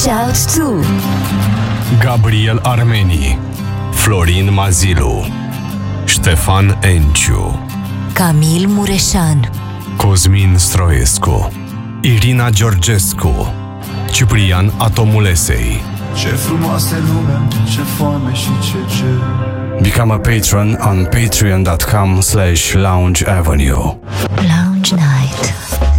Shout to Gabriel Armeni, Florin Mazilu, Ștefan Enciu, Camil Mureșan, Cosmin Stroescu, Irina Georgescu, Ciprian Atomulesei. Ce frumoasă lume, ce foame și ce cer. Become a patron on patreon.com/Lounge Avenue.